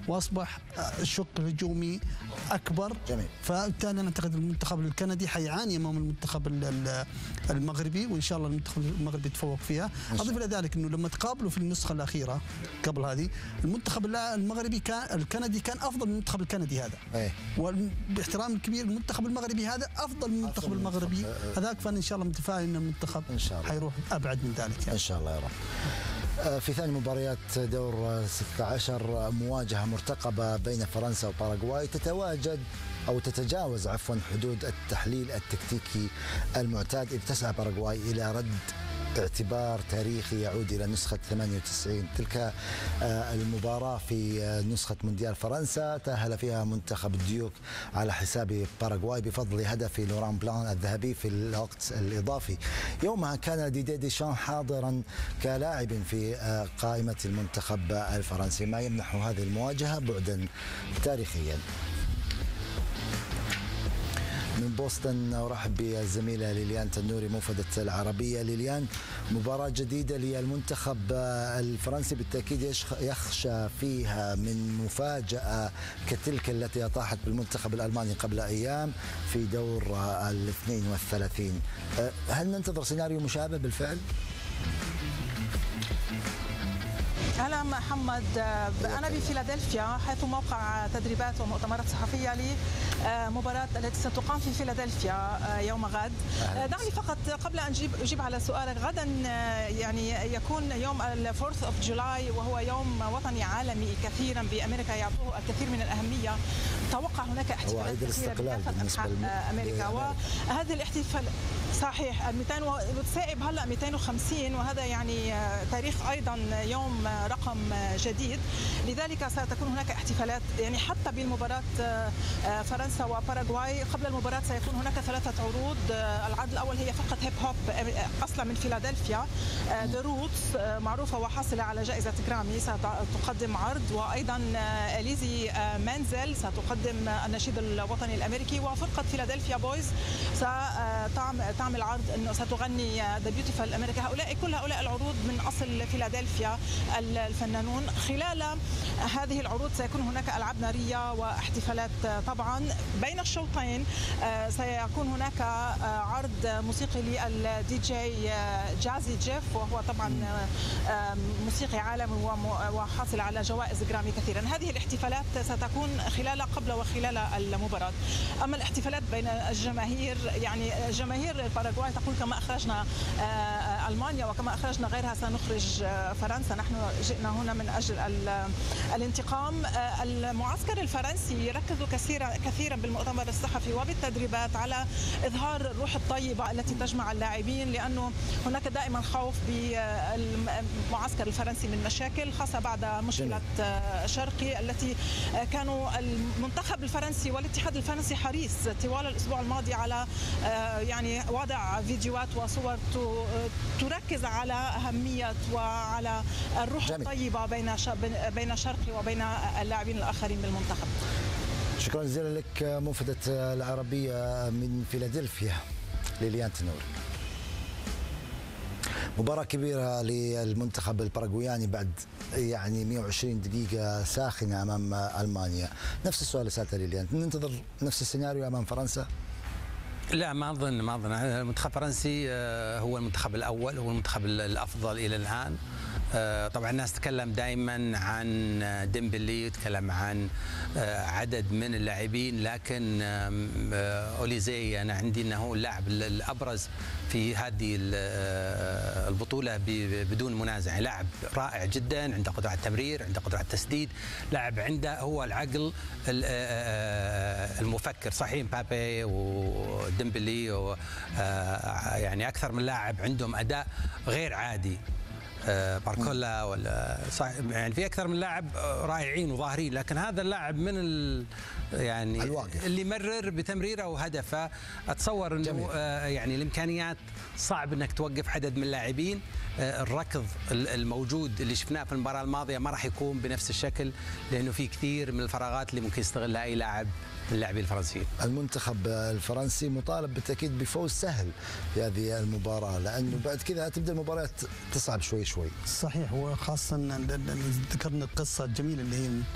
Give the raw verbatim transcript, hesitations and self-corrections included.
واصبح الشق الهجومي اكبر. جميل. فبالتالي انا اعتقد المنتخب الكندي حيعاني امام المنتخب المغربي، وان شاء الله المنتخب المغربي يتفوق فيها. اضيف الى ذلك انه لما تقابلوا في النسخه الاخيره قبل هذه، المنتخب المغربي كان الكندي كان افضل من المنتخب الكندي هذا. ايه. وباحترام الكبير المنتخب المغربي هذا افضل من المنتخب المغربي هذاك، فانا ان شاء الله متفائل ان المنتخب ان شاء الله حيروح ابعد من ذلك يعني. ان شاء الله يا رب. في ثاني مباريات دور ستة عشر، مواجهة مرتقبة بين فرنسا وباراغواي تتواجد أو تتجاوز عفوا حدود التحليل التكتيكي المعتاد، إذ تسعى باراغواي إلى رد اعتبار تاريخي يعود إلى نسخة ثمانية وتسعين. تلك المباراة في نسخة مونديال فرنسا تأهل فيها منتخب الديوك على حساب باراغواي بفضل هدف لوران بلان الذهبي في الوقت الإضافي. يومها كان ديدي ديشان حاضرا كلاعب في قائمة المنتخب الفرنسي، ما يمنح هذه المواجهة بعدا تاريخيا. من بوسطن أرحب بالزميلة ليليان تنوري موفدة العربية. ليليان، مباراة جديدة للمنتخب الفرنسي بالتأكيد يخشى فيها من مفاجأة كتلك التي أطاحت بالمنتخب الألماني قبل أيام في دور الاثنين والثلاثين. هل ننتظر سيناريو مشابه بالفعل؟ هلا محمد، أنا بفيلادلفيا حيث موقع تدريبات ومؤتمرات صحفية لمباراة التي ستقام في فيلادلفيا يوم غد. دعني فقط قبل أن أجيب, أجيب على سؤالك، غدا يعني يكون يوم الفورث أوف جولاي وهو يوم وطني عالمي كثيرا بامريكا يعطوه الكثير من الاهميه. توقع هناك احتفالات كثيره بكافه انحاء امريكا، وهذه الاحتفال صحيح المئتين وتسائب هلا مئتين وخمسين، وهذا يعني تاريخ ايضا يوم رقم جديد. لذلك ستكون هناك احتفالات يعني حتى بالمباراه فرنسا وباراغواي. قبل المباراه سيكون هناك ثلاثه عروض. العرض الاول هي فرقه هيب هوب اصلا من فيلادلفيا، ذا روتس، معروفه وحاصله على جائزه جرامي، ستقدم عرض، وايضا اليزي مانزل ستقدم النشيد الوطني الامريكي، وفرقه فيلادلفيا بويز ستعمل عرض انه ستغني ذا بيوتيفul امريكا. هؤلاء كل هؤلاء العروض من اصل فيلادلفيا الفنانون. خلال هذه العروض سيكون هناك العاب ناريه واحتفالات طبعا. بين الشوطين سيكون هناك عرض موسيقي للدي جي جازي جيف، وهو طبعا موسيقي عالمي وحاصل على جوائز جرامي كثيرا. هذه الاحتفالات ستكون خلال قبل وخلال المباراة. أما الاحتفالات بين الجماهير، يعني جماهير الباراغواي تقول كما أخرجنا ألمانيا وكما أخرجنا غيرها سنخرج فرنسا، نحن جئنا هنا من أجل الانتقام. المعسكر الفرنسي يركز كثيرا كثيرا بالمؤتمر الصحفي وبالتدريبات على إظهار الروح الطيبة التي تجمع اللاعبين، لأنه هناك دائما خوف بالمعسكر الفرنسي من مشاكل، خاصة بعد مشكلة شرقي التي كانوا المنتخب الفرنسي والاتحاد الفرنسي حريص طوال الأسبوع الماضي على يعني وضع فيديوهات وصور تركز على أهمية وعلى الروح جميل. الطيبة بين بين شرقي وبين اللاعبين الآخرين بالمنتخب. شكرا جزيلا لك موفدة العربية من فيلادلفيا ليليان تنوري. مباراة كبيرة للمنتخب الباراغواياني بعد يعني مئة وعشرين دقيقة ساخنة أمام ألمانيا. نفس السؤال اللي سألته ليليان، ننتظر نفس السيناريو أمام فرنسا؟ لا، ما أظن ما أظن المنتخب الفرنسي هو المنتخب الأول، هو المنتخب الأفضل إلى الآن. طبعا الناس تتكلم دائما عن ديمبلي وتتكلم عن عدد من اللاعبين، لكن أوليزي أنا عندي أنه هو اللاعب الأبرز في هذه البطولة بدون منازع. لاعب رائع جدا، عنده قدرة على التمرير، عنده قدرة على التسديد، لاعب عنده هو العقل المفكر. صحيح مبابي وديمبلي و يعني أكثر من لاعب عندهم أداء غير عادي، باركولا ولا صح، يعني في اكثر من لاعب رائعين وظاهرين، لكن هذا اللاعب من ال يعني الواقف. اللي مرر بتمريره وهدفه. اتصور انه آه يعني الامكانيات صعب انك توقف عدد من اللاعبين. آه الركض الموجود اللي شفناه في المباراه الماضيه ما راح يكون بنفس الشكل، لانه في كثير من الفراغات اللي ممكن يستغلها اي لاعب من اللاعبين الفرنسيين. المنتخب الفرنسي مطالب بالتاكيد بفوز سهل في هذه المباراه، لانه بعد كذا تبدا المباريات تصعب شوي شوي. صحيح، وخاصه ذكرنا القصه الجميله اللي هي